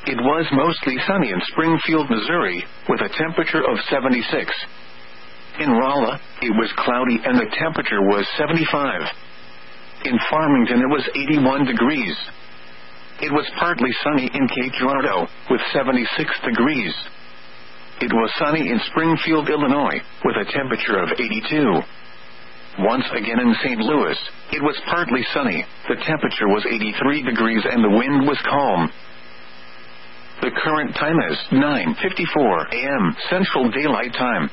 it was mostly sunny in Springfield, Missouri, with a temperature of 76. In Rolla, it was cloudy and the temperature was 75. In Farmington, it was 81 degrees. It was partly sunny in Cape Girardeau, with 76 degrees. It was sunny in Springfield, Illinois, with a temperature of 82. Once again in St. Louis, it was partly sunny, the temperature was 83 degrees and the wind was calm. The current time is 9:54 a.m. Central Daylight Time.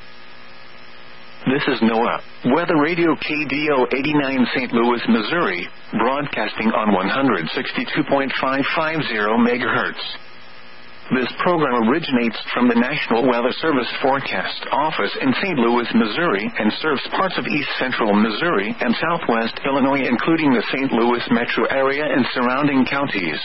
This is NOAA, Weather Radio KDO 89 St. Louis, Missouri, broadcasting on 162.550 MHz. This program originates from the National Weather Service Forecast Office in St. Louis, Missouri, and serves parts of east central Missouri and southwest Illinois, including the St. Louis metro area and surrounding counties.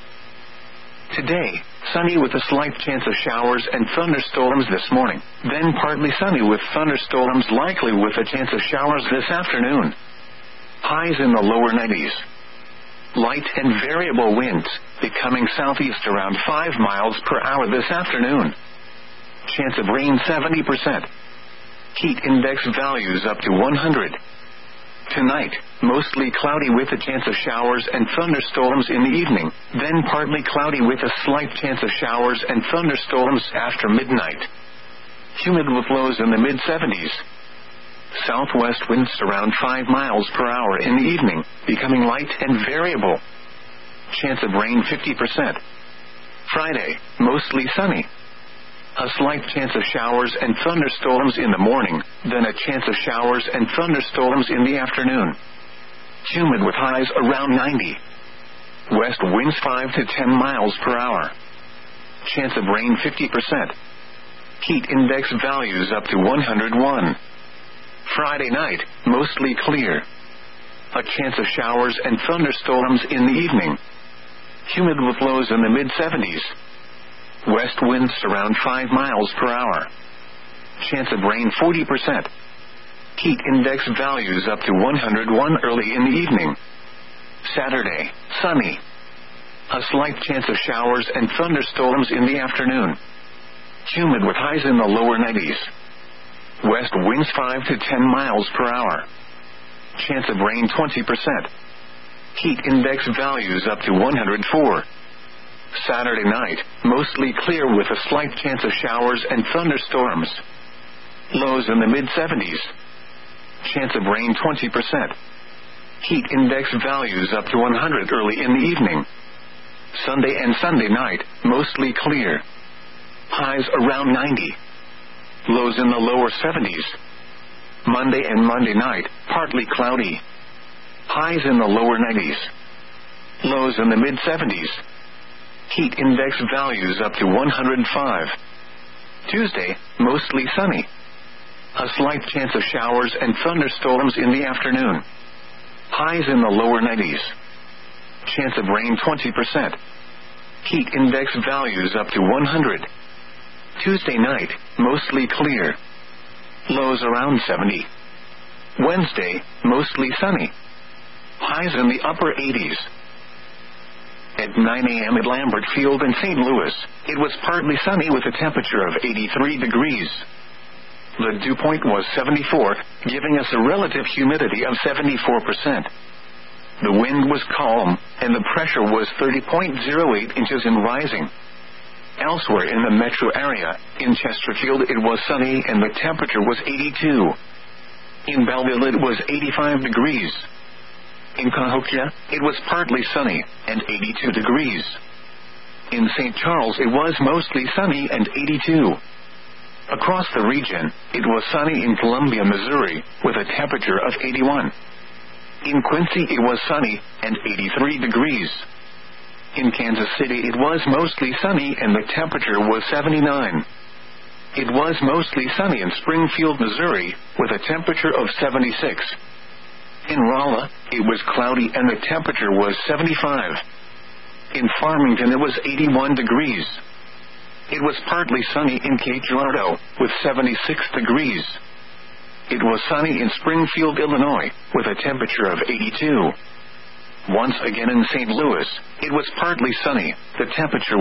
Today, sunny with a slight chance of showers and thunderstorms this morning, then partly sunny with thunderstorms likely with a chance of showers this afternoon. Highs in the lower 90s. Light and variable winds, becoming southeast around 5 miles per hour this afternoon. Chance of rain 70%. Heat index values up to 100. Tonight, mostly cloudy with a chance of showers and thunderstorms in the evening, then partly cloudy with a slight chance of showers and thunderstorms after midnight. Humid with lows in the mid-70s. Southwest winds around 5 miles per hour in the evening, becoming light and variable. Chance of rain 50%. Friday, mostly sunny. A slight chance of showers and thunderstorms in the morning, then a chance of showers and thunderstorms in the afternoon. Humid with highs around 90. West winds 5 to 10 miles per hour. Chance of rain 50%. Heat index values up to 101. Friday night, mostly clear. A chance of showers and thunderstorms in the evening. Humid with lows in the mid-70s. West winds around 5 miles per hour. Chance of rain 40%. Heat index values up to 101 early in the evening. Saturday, sunny. A slight chance of showers and thunderstorms in the afternoon. Humid with highs in the lower 90s. West winds 5 to 10 miles per hour. Chance of rain 20%. Heat index values up to 104. Saturday night, mostly clear with a slight chance of showers and thunderstorms. Lows in the mid-70s. Chance of rain 20%. Heat index values up to 100 early in the evening. Sunday and Sunday night, mostly clear. Highs around 90. Lows in the lower 70s. Monday and Monday night, partly cloudy. Highs in the lower 90s. Lows in the mid-70s. Heat index values up to 105. Tuesday, mostly sunny. A slight chance of showers and thunderstorms in the afternoon. Highs in the lower 90s. Chance of rain 20%. Heat index values up to 100. Tuesday night, mostly clear. Lows around 70. Wednesday, mostly sunny. Highs in the upper 80s. At 9 a.m. at Lambert Field in St. Louis, it was partly sunny with a temperature of 83 degrees. The dew point was 74, giving us a relative humidity of 74%. The wind was calm, and the pressure was 30.08 inches and rising. Elsewhere in the metro area, in Chesterfield it was sunny and the temperature was 82. In Belleville it was 85 degrees. In Cahokia, it was partly sunny and 82 degrees. In St. Charles it was mostly sunny and 82. Across the region, it was sunny in Columbia, Missouri, with a temperature of 81. In Quincy it was sunny and 83 degrees. In Kansas City it was mostly sunny and the temperature was 79. It was mostly sunny in Springfield, Missouri, with a temperature of 76. In Rolla, it was cloudy and the temperature was 75. In Farmington it was 81 degrees. It was partly sunny in Cape Girardeau, with 76 degrees. It was sunny in Springfield, Illinois, with a temperature of 82. Once again in St. Louis, it was partly sunny, the temperature